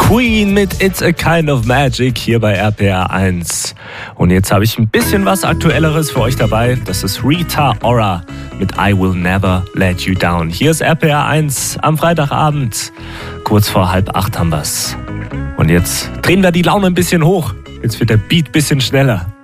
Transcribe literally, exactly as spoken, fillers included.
Queen mit It's a Kind of Magic hier bei R P R eins. Und jetzt habe ich ein bisschen was Aktuelleres für euch dabei. Das ist Rita Ora mit I Will Never Let You Down. Hier ist R P R eins am Freitagabend. Kurz vor halb acht haben wir's. Und jetzt drehen wir die Laune ein bisschen hoch. Jetzt wird der Beat ein bisschen schneller.